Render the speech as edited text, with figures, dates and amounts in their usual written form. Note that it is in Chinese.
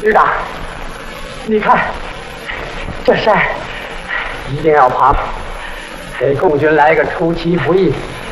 师长，你看，这山一定要爬，给共军来个出其不意、